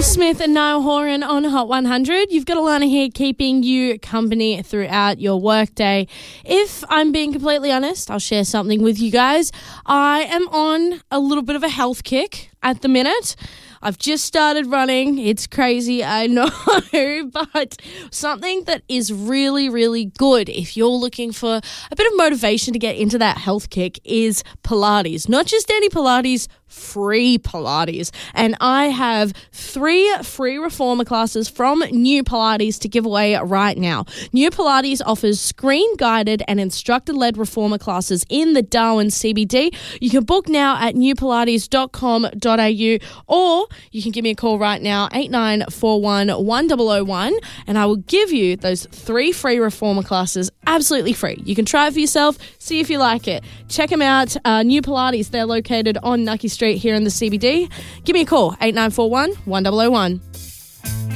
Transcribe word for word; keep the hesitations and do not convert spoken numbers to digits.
Will Smith and Niall Horan on Hot one hundred. You've got Alana here keeping you company throughout your workday. If I'm being completely honest, I'll share something with you guys. I am on a little bit of a health kick at the minute. I've just started running. It's crazy, I know, but something that is really, really good if you're looking for a bit of motivation to get into that health kick is Pilates. Not just any Pilates, free Pilates. And I have three free reformer classes from New Pilates to give away right now. New Pilates offers screen-guided and instructor-led reformer classes in the Darwin C B D. You can book now at new pilates dot com dot a u, or you can give me a call right now, eight nine four one, one zero zero one, and I will give you those three free reformer classes absolutely free. You can try it for yourself, see if you like it. Check them out, uh, New Pilates. They're located on Nucky Street here in the C B D. Give me a call, eight nine four one, one zero zero one.